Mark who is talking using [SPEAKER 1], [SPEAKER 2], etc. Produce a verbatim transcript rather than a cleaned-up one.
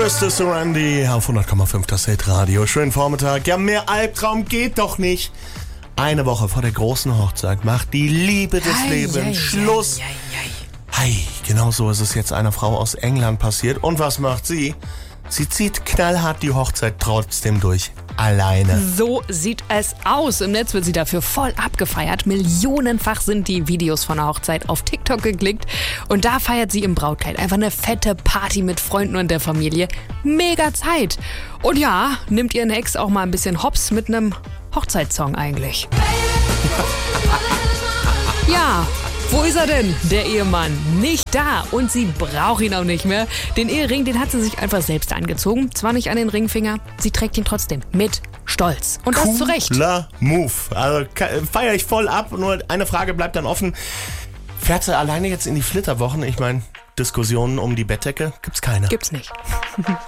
[SPEAKER 1] Sister Randy auf hundert Komma fünf das Hit-Radio. Schönen Vormittag. Ja, mehr Albtraum geht doch nicht. Eine Woche vor der großen Hochzeit macht die Liebe des
[SPEAKER 2] Ei,
[SPEAKER 1] Lebens
[SPEAKER 2] ei,
[SPEAKER 1] Schluss.
[SPEAKER 2] ei, ei, ei.
[SPEAKER 1] Hey, genau so ist es jetzt einer Frau aus England passiert. Und was macht sie? Sie zieht knallhart die Hochzeit trotzdem durch. Alleine.
[SPEAKER 2] So sieht es aus. Im Netz wird sie dafür voll abgefeiert. Millionenfach sind die Videos von der Hochzeit auf TikTok geklickt. Und da feiert sie im Brautkleid einfach eine fette Party mit Freunden und der Familie. Mega Zeit. Und ja, nimmt ihren Ex auch mal ein bisschen hops mit einem Hochzeitssong eigentlich. Ja. Wo ist er denn, der Ehemann? Nicht da und sie braucht ihn auch nicht mehr. Den Ehering, den hat sie sich einfach selbst angezogen. Zwar nicht an den Ringfinger, sie trägt ihn trotzdem mit Stolz. Und das zu Recht.
[SPEAKER 1] Cooler Move. Also feiere ich voll ab. Nur eine Frage bleibt dann offen. Fährt sie alleine jetzt in die Flitterwochen? Ich meine, Diskussionen um die Bettdecke gibt's keine.
[SPEAKER 2] Gibt's nicht.